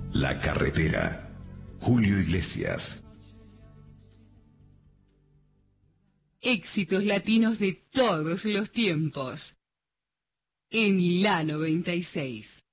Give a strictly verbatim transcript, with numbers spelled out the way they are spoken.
La carretera. Julio Iglesias. Éxitos latinos de todos los tiempos. En la noventa y seis.